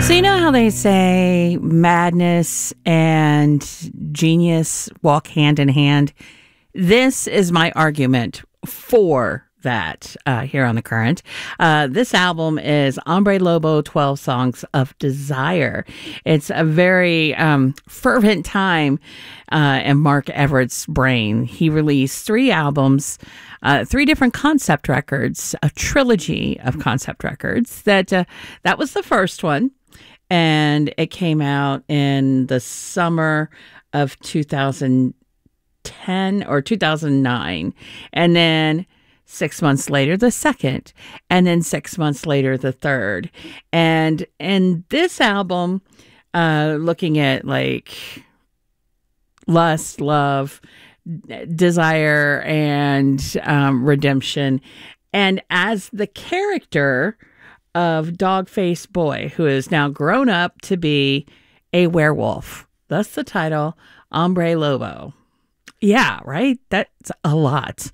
So you know how they say madness and genius walk hand in hand? This is my argument for that here on The Current. This album is Hombre Lobo, 12 Songs of Desire. It's a very fervent time in Mark Everett's brain. He released 3 albums, 3 different concept records, a trilogy of concept records. That was the first one. And it came out in the summer of 2010 or 2009. And then 6 months later, the second. And then 6 months later, the third. And in this album, looking at like lust, love, desire, and redemption. And as the character of Dogface Boy, who is now grown up to be a werewolf. Thus the title, Hombre Lobo. Yeah, right? That's a lot.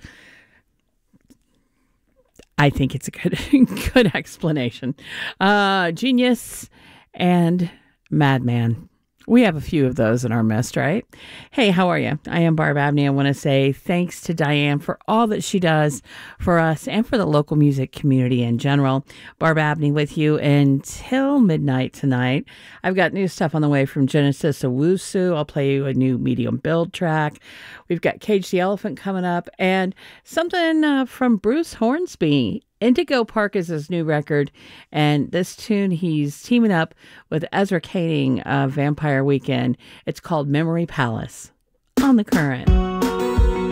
I think it's a good explanation. Genius and madman. We have a few of those in our midst, right? Hey, how are you? I am Barb Abney. I want to say thanks to Diane for all that she does for us and for the local music community in general. Barb Abney with you until midnight tonight. I've got new stuff on the way from Genesis Owusu. I'll play you a new medium build track. We've got Cage the Elephant coming up and something from Bruce Hornsby. Indigo Park is his new record, and this tune he's teaming up with Ezra Kading of Vampire Weekend. It's called Memory Palace on The Current.